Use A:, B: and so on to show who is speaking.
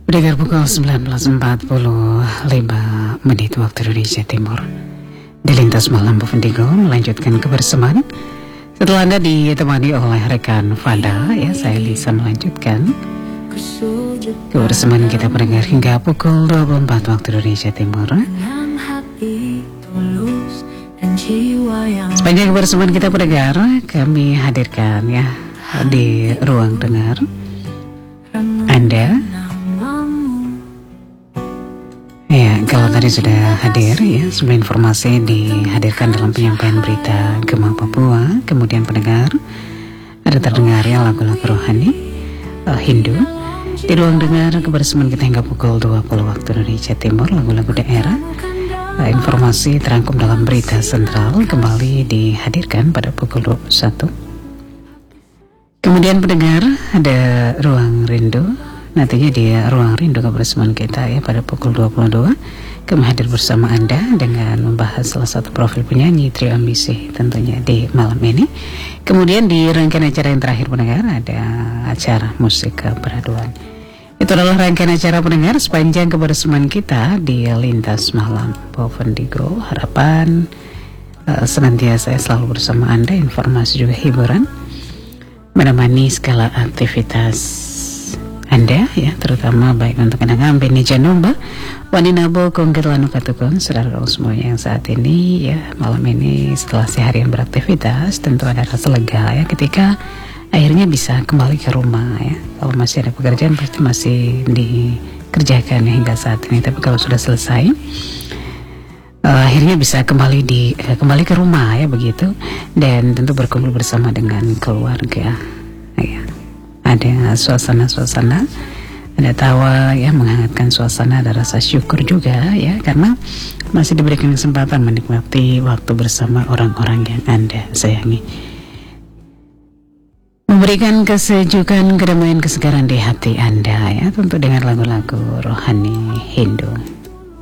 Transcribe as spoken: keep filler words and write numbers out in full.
A: Pendengar pukul sembilan belas empat puluh lima menit waktu Indonesia Timur. Di Lintas Malam Bovendigo melanjutkan kebersamaan. Setelah Anda ditemani oleh rekan Fanda, ya saya Lisa melanjutkan kebersamaan kita pendengar hingga pukul dua puluh empat waktu Indonesia Timur. Sepanjang kebersamaan kita pendengar, kami hadirkan ya di ruang dengar Anda. Ya, kalau tadi sudah hadir ya, semua informasi dihadirkan dalam penyampaian berita Gema Papua. Kemudian pendengar, ada terdengar ya lagu-lagu rohani uh, Hindu. Di ruang dengar kebersamaan kita hingga pukul dua puluh waktu Indonesia Timur, lagu-lagu daerah. uh, Informasi terangkum dalam berita sentral kembali dihadirkan pada pukul dua puluh satu. Kemudian pendengar, ada ruang rindu. Nantinya di ruang rindu kebersamaan kita ya pada pukul dua puluh dua kami hadir bersama Anda dengan membahas salah satu profil penyanyi trio ambisi tentunya di malam ini. Kemudian di rangkaian acara yang terakhir pendengar ada acara musik keperaduan. Itu adalah rangkaian acara pendengar sepanjang kebersamaan kita di Lintas Malam Bovendigo. Harapan uh, senantiasa selalu bersama Anda, informasi juga hiburan menemani segala aktivitas Anda ya, terutama baik untuk anak Beni Janomba, Waninabo, Kongger Lanu Katukun, saudara semuanya yang saat ini ya malam ini setelah seharian beraktivitas tentu ada rasa lega ya ketika akhirnya bisa kembali ke rumah ya. Kalau masih ada pekerjaan pasti masih dikerjakan ya, hingga saat ini, tapi kalau sudah selesai uh, akhirnya bisa kembali di uh, kembali ke rumah ya begitu, dan tentu berkumpul bersama dengan keluarga ya. Ada suasana-suasana, ada tawa ya, menghangatkan suasana, ada rasa syukur juga ya, karena masih diberikan kesempatan menikmati waktu bersama orang-orang yang Anda sayangi, memberikan kesejukan, kedamaian, kesegaran di hati Anda ya, tentu dengan lagu-lagu rohani Hindu.